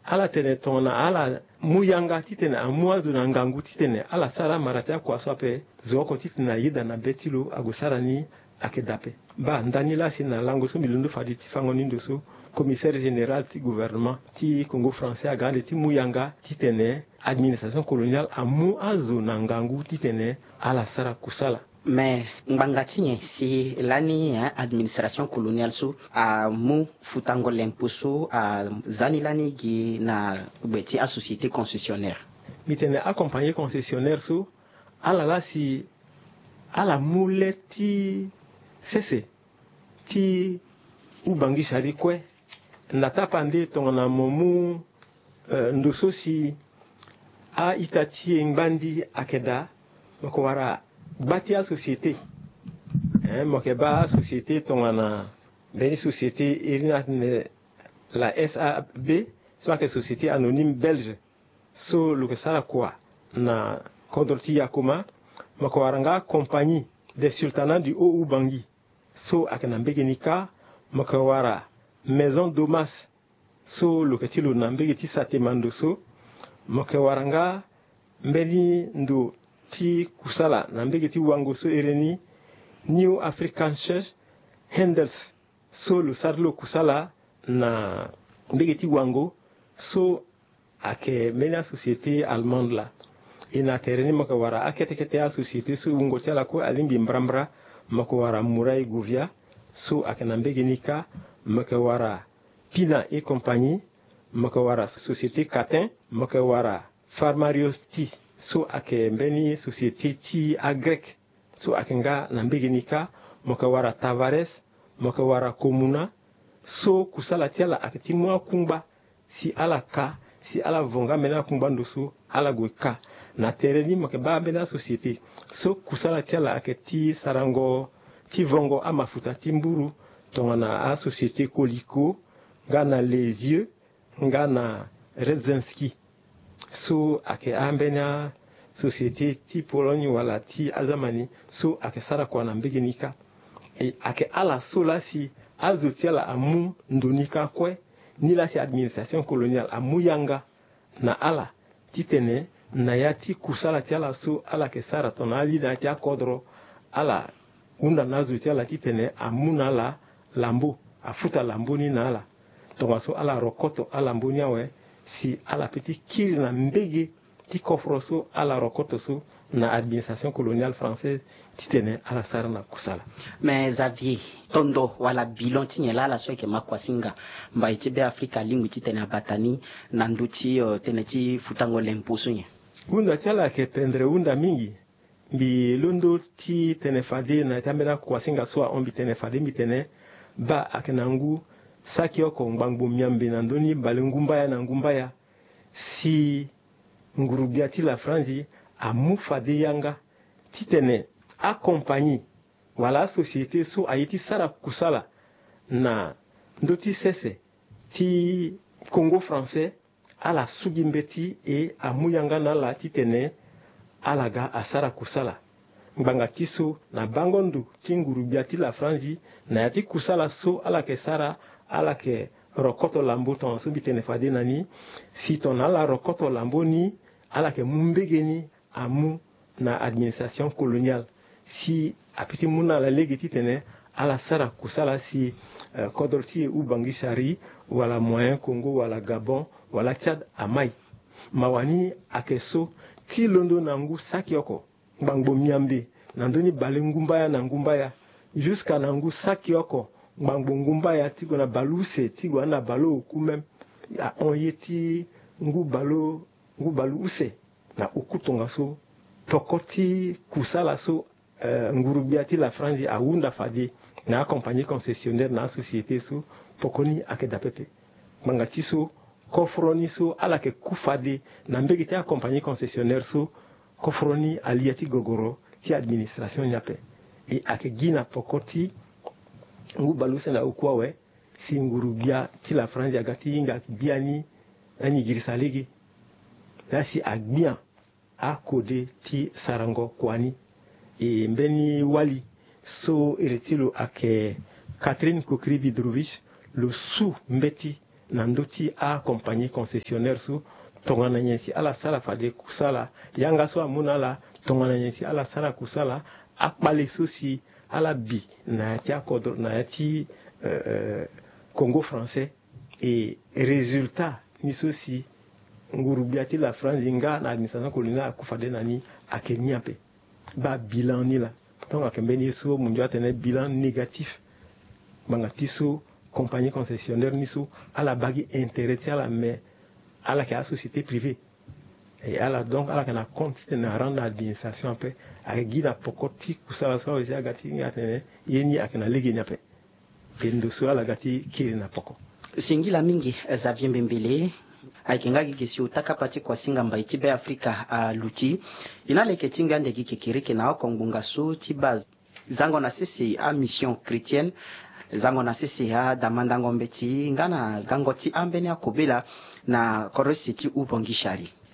ala tene tona ala muyanga titene amuazu na ngangu titene ala sara maratia kwa swape zoko titena yida na betilo agusara ni akedape ba ndani la sina lango so milundu fadi tifango nindoso commissaire général ti gouvernement ti Congo français agande ti muyanga titene administration coloniale amu azu na ngangu titene ala sara kusala. Mais Mbangatinye, si l'année administration coloniale sous a mou futango l'imposo a zanilani gi na beti a société concessionnaire. Mitene accompagné concessionnaire sous ala la si ala moule ti sese ti ubangi shari kwe nata pande tongana momu ndoso si a itati ngbandi akeda ko wara bâti à société mokeba société tongana beni société irina la SAB soit que société anonyme belge so le que sara quoi na kodroti yakoma mokowaranga compagnie des sultanats du Haut Ubangi so akana mbegenika mokawara maison domas so le que tilo na mbegeti satemando so mokawaranga mbeni ndo ti kusala na mbege ti wango so ereni New African Church Handels so lo sarlo kusala na mbege ti wango so ake mena société allemande la ina tereni maka wara akete a société so ungo tela ko alimbi mbrambra maka wara murai govia so ake na mbege nika maka wara Pina et compagnie maka wara société Catin maka wara Farmarios Ti so ake mbeni société ti a grec so akenga na mbegenika mokawara Tavares mokawara Komuna so kusala tiala aketi mwa kumba si ala ka si ala vonga mena kumba ndoso ala gweka na tereni mokeba mena société so kusala tiala aketi sarango ti vongo amafuta ti mburu tongana a société Coliko ngana les yeux ngana Redzinski so ake ambena société ti Pologne wala ti azamani so ake sara kwa na mbegenika e ake ala so la si azotiala amu ndonika kwe ni la si administration coloniale amu yanga na ala titene na ya ti kusala tiala so ala ke sara tona ali na ti akodro ala unda nazo tiala titene amu na la lambo afuta lambo ni na ala tonga so ala rokoto ala mbonia we si ala petit kiri na mbege ti kofroso ala rokoto so na administration coloniale française titene ala sarana kusala. Mais Xavier tondo wala bilon tinye la sweke makwasinga mba itibe Afrika lingu titene abatani na nduti teneti futango lemposo nye. Unda tiala ke pendre unda mingi bi londo ti tenefade na tambena kwasinga so ombi tenefade mitene ba akenangu saki oko ngbango miambe na ndoni balengumba na ngumbaya si ngurubiati la franzi a mufade yanga titene accompagné wala société so ayiti sara kusala na ndoti sese ti Congo français ala sugimbeti e amuyanga na la titene alaga asara kusala ngbanga tiso na bangondu ti ngurubiati la franzi na yati kusala so ala ke sara ala ke rokoto lambo ton so bitene fade nani si ton ala rokoto lambo ni ala ke mumbegeni amu na administration coloniale si apiti muna la legiti tene ala sara kusala si kodorti u bangishari wala moyen Congo wala Gabon wala Tchad amai mawani akeso ti londo nangu sakioko ngbango miambe nandoni balengumbaya na ngumbaya jusqu'à nangu sakioko ngbango ngumbaya tigo na baluse tigo na balo ku même ya onyeti ngu balu use na ukutonga so tokoti kusala so ngurubiati la franzi aunda fadi na compagnie concessionnaire na société so pokoni akeda pepe mangati so kofroni so ala ke kufade na mbegiti a compagnie concessionnaire so kofroni aliati gogoro ti administration nyape e ake gina pokoti ngu baluse na ukwawe si ngurubia ti la franzi agati inga biani ani girisalegi nasi agbia a kode ti sarango kwani e mbeni wali so eretilo ake Catherine Kokri Bidrovich le sous mbeti nandoti a compagnie concessionnaire su tongana nyesi ala sala fade kusala yanga so amuna la tongana nyesi ala sala kusala akpali susi ala bi na yati akodro na yati Congo français et résultat ni susi ngurubiati la France inga na administration coloniale kufade nani akeniape ba bilan ni la donc akembeni so munjo atene bilan négatif bangati so compagnie concessionnaire ni so ala bagi intérêt à la mais à la société privée et à la donc à la kana compte na rendre l'administration après avec guida pokoti kusala so aussi agati ngatene yeni akana legi nyape kendo so ala gati kiri na poko singila mingi Xavier Mbembele aikengaki kesi utaka pati kwa singa mbaiti be Afrika luti inaleke tinga ndegi kekirike na okongunga so tibaz zango na sisi a mission chrétienne zango na sisi ha damanda ngombeti ngana gangoti ambeni akobela na korositi ubongishari